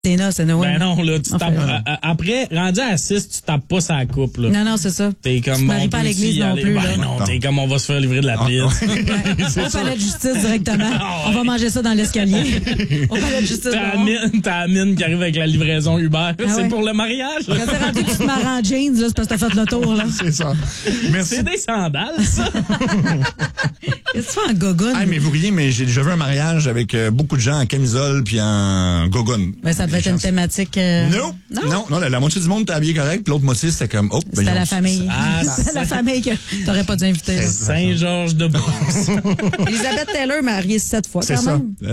T'es noces, c'est Noël. Ben non, là, tu tapes. Après, rendu à 6, tu tapes pas sa coupe, là. Non, c'est ça. T'es comme. Tu te maries pas à l'église non plus, là. Ben non, t'es comme, on va se faire livrer de la pizza. Au palais de justice directement. On va manger ça dans l'escalier. Au palais de justice. T'as la mine qui arrive avec la livraison Uber. C'est pour le mariage. Quand t'es rendu que tu te maries en jeans, là, c'est parce que t'as fait le tour, là. C'est ça. Merci. C'est des sandales, ça. Qu'est-ce que tu fais en gogoune? Ah, mais vous riez, mais j'ai déjà vu un mariage avec beaucoup de gens en camisole puis en gogoune. Ben, ça devait être une thématique. Non, la moitié du monde était habillé correct, puis l'autre moitié, c'était comme, c'était la famille. C'est la famille que t'aurais pas dû inviter. Saint-Georges de Beauce. Elisabeth Taylor, mariée 7 fois, c'est quand ça. même.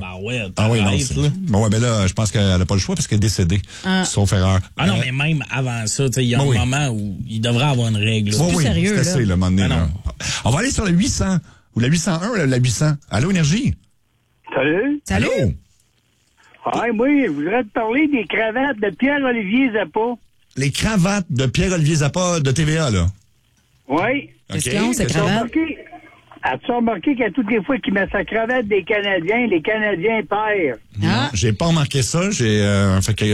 Non, ben là, je pense qu'elle n'a pas le choix parce qu'elle est décédée. Sauf erreur. Ah non, mais même avant ça, il y a un moment où il devrait avoir une règle. C'est plus sérieux, c'est assez, là. Le moment donné, là. On va aller sur le 800, ou la 801, ou la 800. Allô, Énergie? Salut. Allô? Ah, moi, je voudrais te parler des cravates de Pierre-Olivier Zappa. Les cravates de Pierre-Olivier Zappa de TVA, là? Oui. Question, c'est cravate. As-tu remarqué qu'à toutes les fois qu'il met sa cravate des Canadiens, les Canadiens perdent? Non, j'ai pas remarqué ça. J'ai un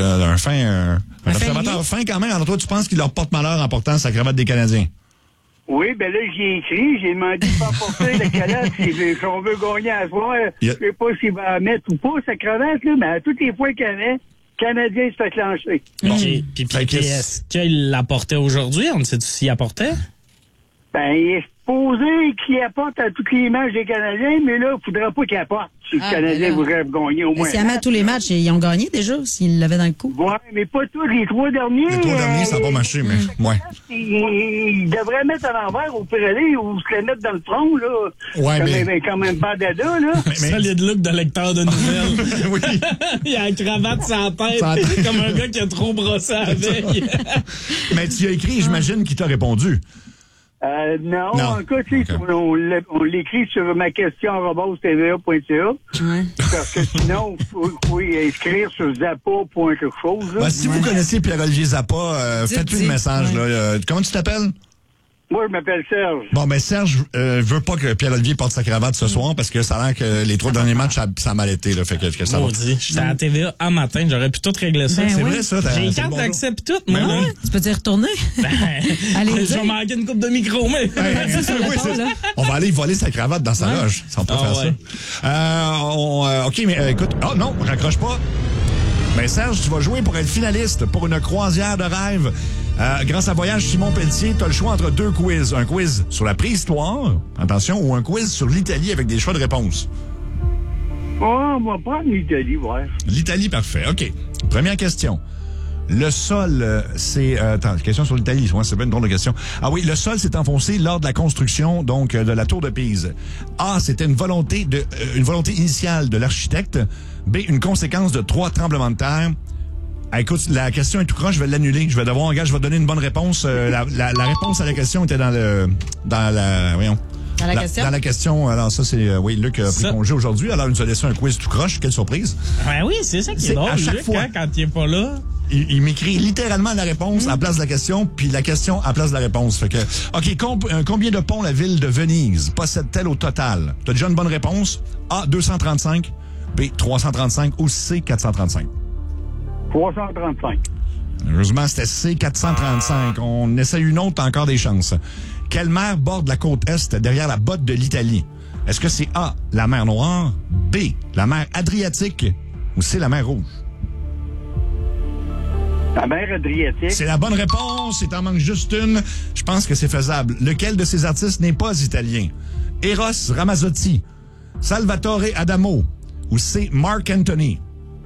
observateur fin quand même. Alors toi, tu penses qu'il leur porte malheur en portant sa cravate des Canadiens? Oui, ben là, j'ai écrit, j'ai demandé de pas porter la cravate si on veut gagner à soir. Je sais pas s'il va mettre ou pas sa cravate, là, mais à toutes les fois qu'il y en a, Canadien s'est clenché. Puis est-ce qu'il l'apportait aujourd'hui? On ne sait s'il apportait? Ben, il est supposé qu'il apporte à tous les matchs des Canadiens, mais là, il faudra pas qu'il apporte. Si le Canadien voudrait gagner au moins. S'il y a tous les matchs, ils ont gagné déjà, s'ils l'avaient dans le coup. Ouais, mais pas tous. Les 3 derniers. Les 3 derniers, ça n'a pas marché, mais ouais. Il devrait mettre à l'envers au Pirelli ou se le mettre dans le front, là. Ouais, mais quand même pas dada, là. Solide look de lecteur de nouvelles. Oui. Il a la cravate sur la tête, comme un gars qui a trop brossé la veille. Mais tu as écrit, j'imagine qu'il t'a répondu. Non, en tout cas, on l'écrit sur ma question @tva.ca. Parce que sinon, faut inscrire sur zappa.quelque chose. Ben, si vous connaissez Pierre-Olivier Zappa, faites-lui le message. Là. Comment tu t'appelles? Moi, je m'appelle Serge. Bon, ben Serge veut pas que Pierre-Olivier porte sa cravate ce soir parce que ça a l'air que les 3 derniers matchs, ça a mal été. Là, fait que ça va. J'étais à la TVA un matin, j'aurais pu tout régler ça. Ben c'est vrai, ça. J'ai une carte d'accès pis tout, moi. Ouais. Tu peux t'y retourner? Allez, je vais manquer une coupe de micro, mais... On va aller voler sa cravate dans sa loge. Sans pas faire ça. OK, mais écoute... Oh non, raccroche pas. Ben Serge, tu vas jouer pour être finaliste pour une croisière de rêve. Grâce à Voyage Simon Pelletier, tu as le choix entre 2 quiz. Un quiz sur la préhistoire, attention, ou un quiz sur l'Italie avec des choix de réponse. On va prendre l'Italie, ouais. L'Italie, parfait. OK. Première question. Le sol, c'est... attends, question sur l'Italie, c'est pas une drôle de question. Ah oui, le sol s'est enfoncé lors de la construction donc de la tour de Pise. A, c'était une volonté initiale de l'architecte. B, une conséquence de 3 tremblements de terre. Ah, écoute, la question est tout croche, je vais l'annuler. Je vais devoir, je vais donner une bonne réponse. La réponse à la question était dans la question? Dans la question. Alors ça, c'est, Luc a pris congé aujourd'hui. Alors, il nous a laissé un quiz tout croche. Quelle surprise. Ben oui, c'est ça qui est drôle, à chaque Luc, fois, quand il est pas là. Il m'écrit littéralement la réponse à la place de la question, puis la question à la place de la réponse. Fait que, OK, combien de ponts la ville de Venise possède-t-elle au total? Tu as déjà une bonne réponse? A, 235, B, 335 ou C, 435? 335. Heureusement, c'était C, 435. On essaie une autre, encore des chances. Quelle mer borde la côte Est derrière la botte de l'Italie? Est-ce que c'est A, la mer Noire, B, la mer Adriatique ou C, la mer Rouge? La mer Adriatique. C'est la bonne réponse. Il t'en manque juste une. Je pense que c'est faisable. Lequel de ces artistes n'est pas italien? Eros Ramazzotti, Salvatore Adamo ou c'est Marc Anthony?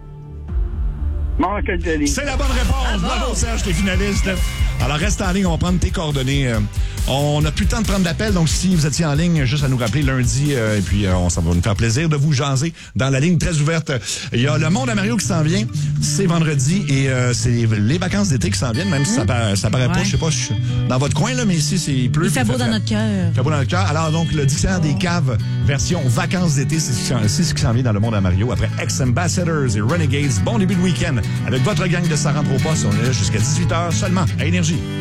Marc Anthony. C'est la bonne réponse. Bravo Serge, t'es finaliste. Alors reste en ligne, on va prendre tes coordonnées. On n'a plus le temps de prendre d'appel, donc si vous étiez en ligne, juste à nous rappeler lundi, et puis ça va nous faire plaisir de vous jaser dans la ligne très ouverte. Il y a le monde à Mario qui s'en vient, c'est vendredi, et c'est les vacances d'été qui s'en viennent, même si ça paraît pas, je sais pas, dans votre coin, là, mais ici, c'est plus. Il fait beau dans notre cœur. Il fait beau dans notre cœur. Alors donc, le dictionnaire des caves, version vacances d'été, c'est ce qui s'en vient dans le monde à Mario. Après Ex-Ambassadors et Renegades, bon début de week-end avec votre gang de Ça rentre au poste. On est là jusqu'à 18h seulement à Énergie.